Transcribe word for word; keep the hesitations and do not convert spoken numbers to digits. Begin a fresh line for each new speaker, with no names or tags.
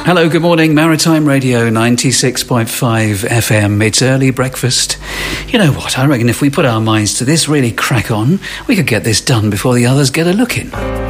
Hello, good morning. Maritime Radio ninety-six point five F M. It's early breakfast. You know what? I reckon if we put our minds to this, really crack on, we could get this done before the others get a look in.